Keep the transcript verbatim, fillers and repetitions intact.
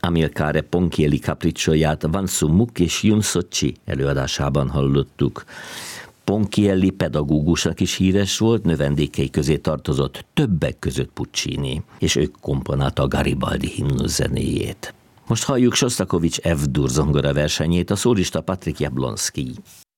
Amilcare Ponchielli capriccióját Vansu Muk és Yun So-chi előadásában hallottuk. Ponchielli pedagógusnak is híres volt, növendékei közé tartozott többek között Puccini, és ő komponálta a Garibaldi himnusz zenéjét. Most halljuk Sostakovics F-dur zongora versenyét, a szólista Patrik Jablonszky.